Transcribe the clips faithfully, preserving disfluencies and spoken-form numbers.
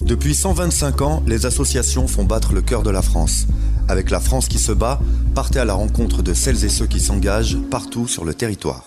Depuis cent vingt-cinq ans, les associations font battre le cœur de la France. Avec La France qui se bat, partez à la rencontre de celles et ceux qui s'engagent partout sur le territoire.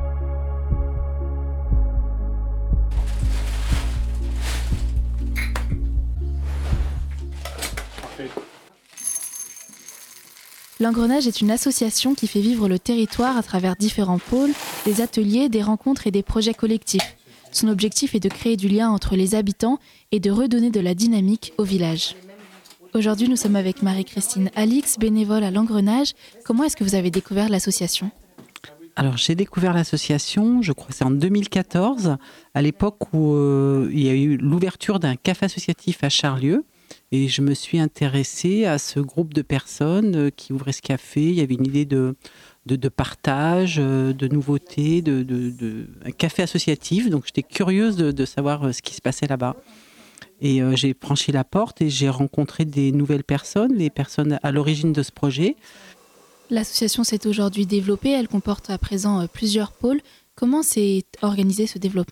L'Engrenage est une association qui fait vivre le territoire à travers différents pôles, des ateliers, des rencontres et des projets collectifs. Son objectif est de créer du lien entre les habitants et de redonner de la dynamique au village. Aujourd'hui, nous sommes avec Marie-Christine Alix, bénévole à l'Engrenage. Comment est-ce que vous avez découvert l'association ? Alors, j'ai découvert l'association, je crois que c'est en deux mille quatorze, à l'époque où euh, il y a eu l'ouverture d'un café associatif à Charlieu. Et je me suis intéressée à ce groupe de personnes qui ouvraient ce café. Il y avait une idée de, de, de partage, de nouveauté, de, de, de, un café associatif. Donc j'étais curieuse de, de savoir ce qui se passait là-bas. Et euh, j'ai franchi la porte et j'ai rencontré des nouvelles personnes, les personnes à l'origine de ce projet. L'association s'est aujourd'hui développée. Elle comporte à présent plusieurs pôles. Comment s'est organisé ce développement ?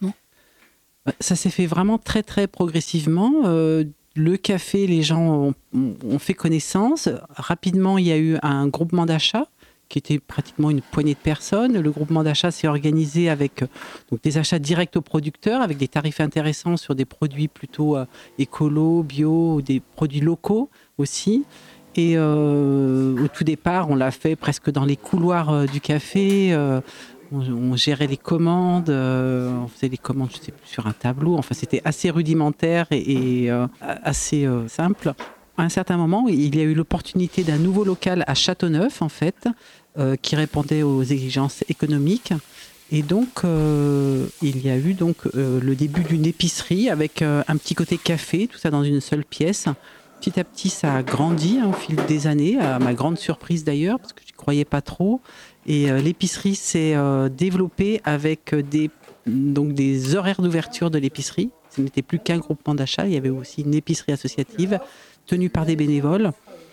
Ça s'est fait vraiment très très progressivement. Euh, Le café, les gens ont, ont fait connaissance. Rapidement, il y a eu un groupement d'achat qui était pratiquement une poignée de personnes. Le groupement d'achat s'est organisé avec donc, des achats directs aux producteurs, avec des tarifs intéressants sur des produits plutôt euh, écolo, bio, des produits locaux aussi. Et euh, au tout départ, on l'a fait presque dans les couloirs euh, du café. Euh, On gérait les commandes, euh, on faisait les commandes je sais plus, sur un tableau. Enfin, c'était assez rudimentaire et, et euh, assez euh, simple. À un certain moment, il y a eu l'opportunité d'un nouveau local à Châteauneuf, en fait, euh, qui répondait aux exigences économiques. Et donc, euh, il y a eu donc, euh, le début d'une épicerie avec euh, un petit côté café, tout ça dans une seule pièce. Petit à petit, ça a grandi hein, au fil des années, à ma grande surprise d'ailleurs, parce que je n'y croyais pas trop. Et euh, l'épicerie s'est euh, développée avec des, donc des horaires d'ouverture de l'épicerie. Ce n'était plus qu'un groupement d'achat, il y avait aussi une épicerie associative tenue par des bénévoles.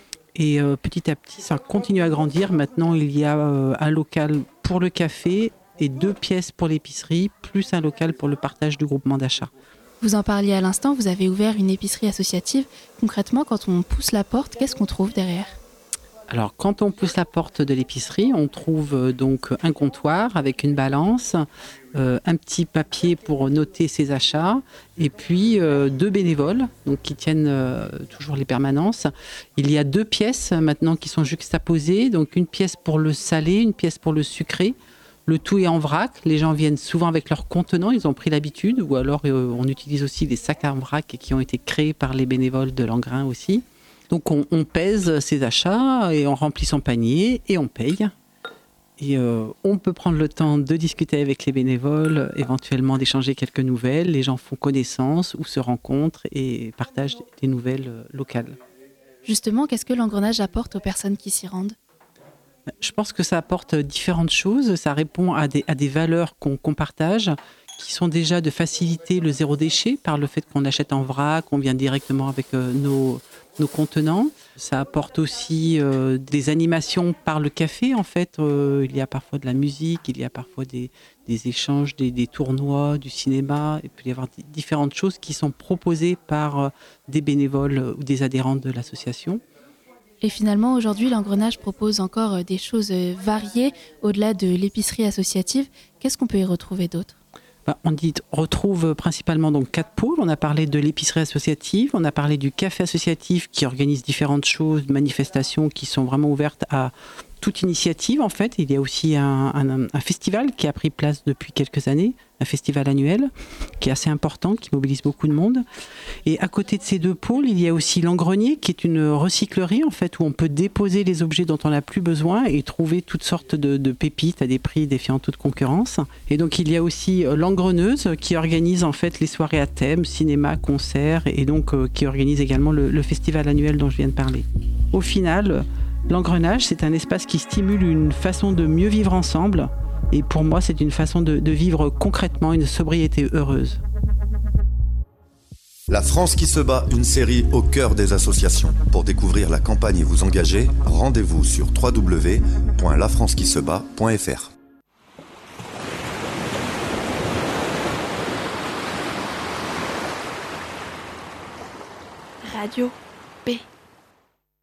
Et euh, petit à petit, ça continue à grandir. Maintenant, il y a euh, un local pour le café et deux pièces pour l'épicerie, plus un local pour le partage du groupement d'achat. Vous en parliez à l'instant, vous avez ouvert une épicerie associative. Concrètement, quand on pousse la porte, qu'est-ce qu'on trouve derrière ? Alors, quand on pousse la porte de l'épicerie, on trouve donc un comptoir avec une balance, euh, un petit papier pour noter ses achats, et puis euh, deux bénévoles donc, qui tiennent euh, toujours les permanences. Il y a deux pièces maintenant qui sont juxtaposées, donc une pièce pour le salé, une pièce pour le sucré. Le tout est en vrac. Les gens viennent souvent avec leurs contenants, ils ont pris l'habitude, ou alors euh, on utilise aussi des sacs en vrac qui ont été créés par les bénévoles de l'Engrain aussi. Donc on, on pèse ses achats et on remplit son panier et on paye. Et euh, on peut prendre le temps de discuter avec les bénévoles, éventuellement d'échanger quelques nouvelles. Les gens font connaissance ou se rencontrent et partagent des nouvelles locales. Justement, qu'est-ce que l'Engrenage apporte aux personnes qui s'y rendent ? Je pense que ça apporte différentes choses. Ça répond à des, à des valeurs qu'on, qu'on partage, qui sont déjà de faciliter le zéro déchet par le fait qu'on achète en vrac, qu'on vient directement avec euh, nos, nos contenants. Ça apporte aussi euh, des animations par le café. En fait, euh, il y a parfois de la musique, il y a parfois des, des échanges, des, des tournois, du cinéma. Il peut y avoir différentes choses qui sont proposées par euh, des bénévoles ou des adhérents de l'association. Et finalement, aujourd'hui, l'Engrenage propose encore des choses variées au-delà de l'épicerie associative. Qu'est-ce qu'on peut y retrouver d'autre ? On dit, retrouve principalement donc quatre pôles. On a parlé de l'épicerie associative, on a parlé du café associatif qui organise différentes choses, manifestations qui sont vraiment ouvertes à toute initiative en fait. Il y a aussi un, un, un festival qui a pris place depuis quelques années, un festival annuel qui est assez important, qui mobilise beaucoup de monde. Et à côté de ces deux pôles, il y a aussi l'Engrenier qui est une recyclerie en fait où on peut déposer les objets dont on n'a plus besoin et trouver toutes sortes de, de pépites à des prix défiant toute concurrence. Et donc il y a aussi l'Engreneuse qui organise en fait les soirées à thème, cinéma, concerts et donc euh, qui organise également le, le festival annuel dont je viens de parler. Au final, l'Engrenage, c'est un espace qui stimule une façon de mieux vivre ensemble. Et pour moi, c'est une façon de, de vivre concrètement une sobriété heureuse. La France qui se bat, une série au cœur des associations. Pour découvrir la campagne et vous engager, rendez-vous sur w w w point la france qui se bat point f r. Radio B.